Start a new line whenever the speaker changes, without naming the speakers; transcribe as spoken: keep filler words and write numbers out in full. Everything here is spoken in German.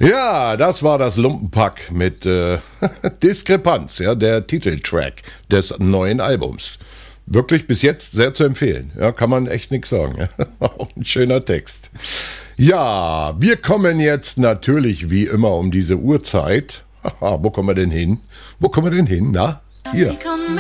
Ja, das war das Lumpenpack mit äh, Diskrepanz, ja, der Titeltrack des neuen Albums. Wirklich bis jetzt sehr zu empfehlen. Ja, kann man echt nichts sagen. Ja. Auch ein schöner Text. Ja, wir kommen jetzt natürlich wie immer um diese Uhrzeit. Wo kommen wir denn hin? Wo kommen wir denn hin? Na, hier.